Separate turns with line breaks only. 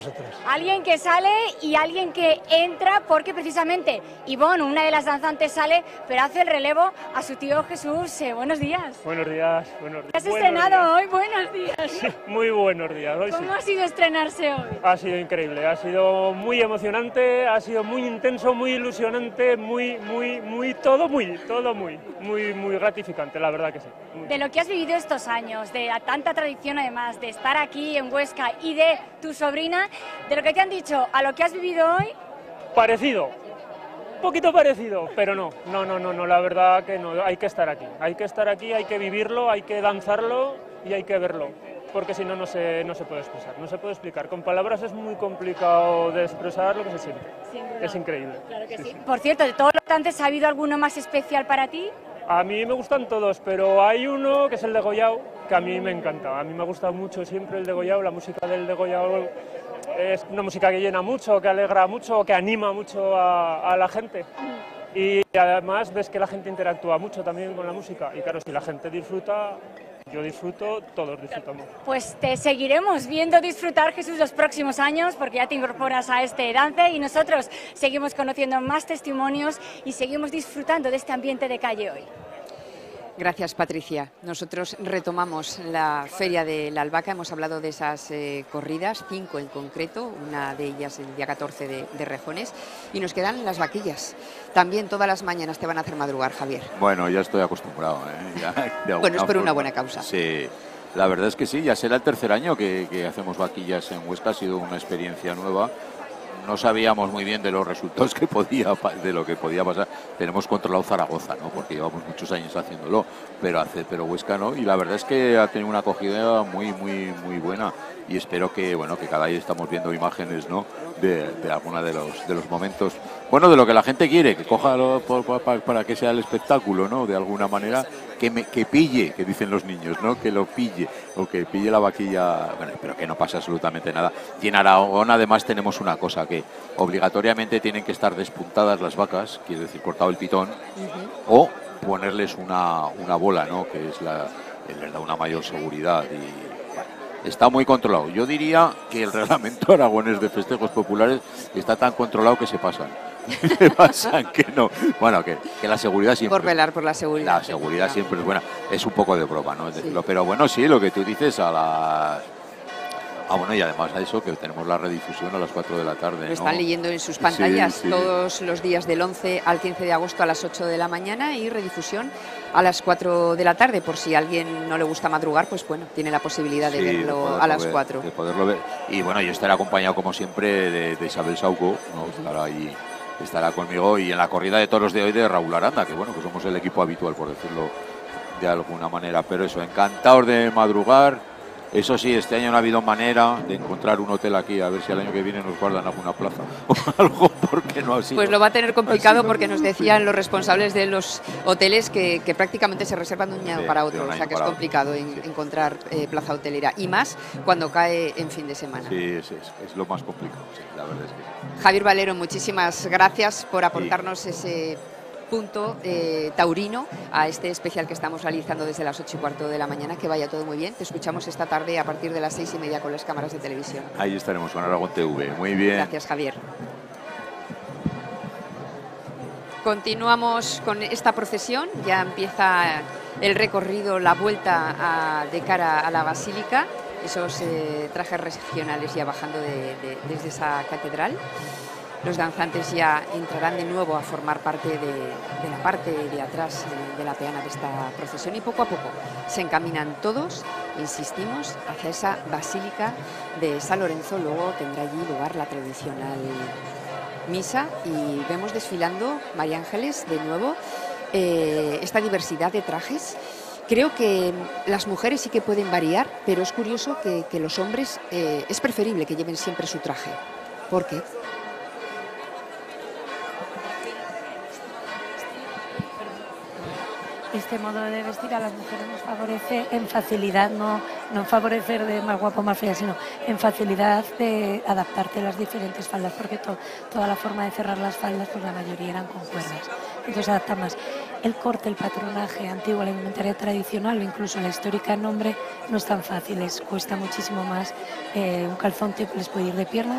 Alguien que sale y alguien que entra, porque precisamente Ivonne, una de las danzantes, sale, pero hace el relevo a su tío Jesús. Buenos días.
Buenos días, buenos días.
¿Has estrenado hoy? Buenos días.
Sí, muy buenos días. Hoy
¿Cómo
sí.
ha sido estrenarse hoy?
Ha sido increíble, ha sido muy emocionante, ha sido muy intenso, muy ilusionante, muy gratificante, la verdad que sí.
De lo que has vivido estos años, de tanta tradición además, de estar aquí en Huesca y de tu sobrina, de lo que te han dicho a lo que has vivido hoy.
Parecido, un poquito parecido, pero no, la verdad que no, hay que estar aquí, hay que vivirlo, hay que danzarlo y hay que verlo, porque si no, no se puede expresar, no se puede explicar. Con palabras es muy complicado de expresar lo que se siente, es increíble.
Claro que sí. Por cierto, de todos los cantantes, ¿ha habido alguno más especial para ti?
A mí me gustan todos, pero hay uno que es el degollado, que a mí me encanta. A mí me gusta mucho siempre el degollado, la música del degollado es una música que llena mucho, que alegra mucho, que anima mucho a la gente. Y además ves que la gente interactúa mucho también con la música. Y claro, si la gente disfruta, yo disfruto, todos disfrutamos.
Pues te seguiremos viendo disfrutar, Jesús, los próximos años, porque ya te incorporas a este dance y nosotros seguimos conociendo más testimonios y seguimos disfrutando de este ambiente de calle hoy.
Gracias, Patricia. Nosotros retomamos la Feria de la Albahaca. Hemos hablado de esas corridas, 5 en concreto, una de ellas el día 14 de Rejones, y nos quedan las vaquillas. También todas las mañanas te van a hacer madrugar, Javier.
Bueno, ya estoy acostumbrado.
Bueno, es por una buena causa.
Sí, la verdad es que sí, ya será el tercer año que hacemos vaquillas en Huesca, ha sido una experiencia nueva. No sabíamos muy bien de los resultados de lo que podía pasar. Tenemos controlado Zaragoza, ¿no? Porque llevamos muchos años haciéndolo, pero Huesca no. Y la verdad es que ha tenido una acogida muy buena. Y espero que cada día estamos viendo imágenes, ¿no? De alguna de los momentos. Bueno, de lo que la gente quiere, que coja para que sea el espectáculo, ¿no? De alguna manera, que pille, que dicen los niños, ¿no? Que lo pille, o que pille la vaquilla, bueno, pero que no pasa absolutamente nada. Y en Aragón además tenemos una cosa, que obligatoriamente tienen que estar despuntadas las vacas, quiere decir cortado el pitón, o ponerles una bola, ¿no? Que les da una mayor seguridad y está muy controlado. Yo diría que el reglamento aragonés de festejos populares está tan controlado que se pasan. Que no. Bueno, que la seguridad siempre.
Por velar por la seguridad.
La seguridad siempre es buena. Es un poco de broma, ¿no? Sí. Pero bueno, sí, lo que tú dices a las. Bueno, y además a eso, que tenemos la redifusión a las 4 de la tarde.
Lo están leyendo en sus pantallas todos los días del 11 al 15 de agosto a las 8 de la mañana y redifusión a las 4 de la tarde. Por si a alguien no le gusta madrugar, pues bueno, tiene la posibilidad de verlo a las 4.
De poderlo ver. Y bueno, yo estaré acompañado como siempre de Isabel Sauco, ¿no? Estará conmigo, y en la corrida de toros de hoy de Raúl Aranda, que bueno, que somos el equipo habitual, por decirlo de alguna manera. Pero eso, encantados de madrugar. Eso sí, este año no ha habido manera de encontrar un hotel aquí, a ver si el año que viene nos guardan alguna plaza o algo, porque no ha sido.
Pues lo va a tener complicado, porque nos decían los responsables de los hoteles que prácticamente se reservan de un año para otro, o sea que es complicado encontrar plaza hotelera, y más cuando cae en fin de semana.
Sí, es lo más complicado, sí, la verdad es que sí.
Javier Valero, muchísimas gracias por aportarnos ese punto taurino a este especial que estamos realizando desde las 8:15 de la mañana. Que vaya todo muy bien. Te escuchamos esta tarde a partir de las 6:30 con las cámaras de televisión.
Ahí estaremos con Aragón TV. Muy bien.
Gracias, Javier. Continuamos con esta procesión. Ya empieza el recorrido, la vuelta de cara a la Basílica. Esos trajes regionales ya bajando desde esa catedral. Los danzantes ya entrarán de nuevo a formar parte de la parte de atrás de la peana de esta procesión, y poco a poco se encaminan todos, insistimos, hacia esa Basílica de San Lorenzo. Luego tendrá allí lugar la tradicional misa y vemos desfilando, María Ángeles, de nuevo esta diversidad de trajes. Creo que las mujeres sí que pueden variar, pero es curioso que los hombres es preferible que lleven siempre su traje. ¿Por qué?
Este modo de vestir a las mujeres nos favorece en facilidad, no en favorecer de más guapo o más fea, sino en facilidad de adaptarte a las diferentes faldas, porque toda la forma de cerrar las faldas, pues la mayoría eran con cuerdas. Entonces adapta más. El corte, el patronaje antiguo, la indumentaria tradicional o incluso la histórica en nombre no es tan fácil, cuesta muchísimo más. Un calzón les puede ir de pierna